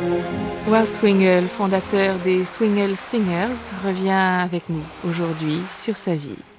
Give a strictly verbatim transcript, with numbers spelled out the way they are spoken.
Walt Swingle, fondateur des Swingle Singers, revient avec nous aujourd'hui sur sa vie.